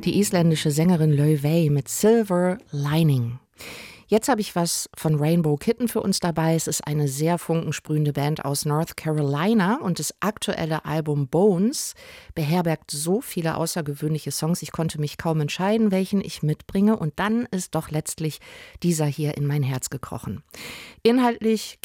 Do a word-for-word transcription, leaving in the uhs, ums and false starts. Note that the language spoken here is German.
Die isländische Sängerin Laufey mit Silver Lining. Jetzt habe ich was von Rainbow Kitten für uns dabei. Es ist eine sehr funkensprühende Band aus North Carolina und das aktuelle Album Bones beherbergt so viele außergewöhnliche Songs. Ich konnte mich kaum entscheiden, welchen ich mitbringe, und dann ist doch letztlich dieser hier in mein Herz gekrochen. Inhaltlich